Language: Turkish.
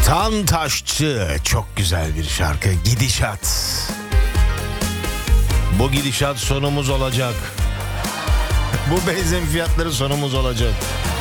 Tantaşçı, çok güzel bir şarkı. Gidişat. Bu gidişat sonumuz olacak. Bu benzin fiyatları sonumuz olacak.